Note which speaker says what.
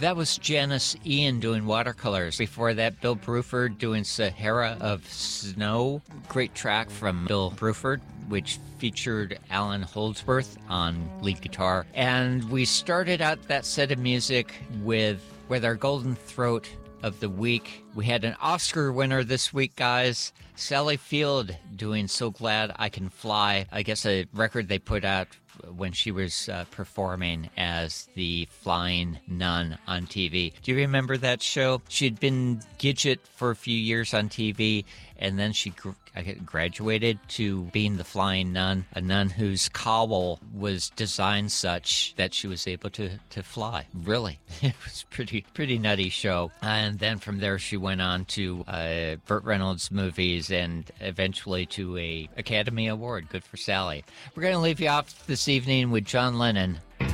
Speaker 1: That was Janice Ian doing watercolors. Before that, Bill Bruford doing Sahara of Snow. Great track from Bill Bruford, which featured Alan Holdsworth on lead guitar. And we started out that set of music with our Golden Throat of the week. We had an Oscar winner this week, guys. Sally Field doing So Glad I Can Fly. I guess a record they put out when she was performing as the Flying Nun on TV. Do you remember that show? She'd been Gidget for a few years on TV, and then she graduated to being the Flying Nun, a nun whose cowl was designed such that she was able to fly. Really. It was pretty nutty show. And then from there she went on to Burt Reynolds movies and eventually to a Academy Award. Good for Sally. We're going to leave you off this evening with John Lennon.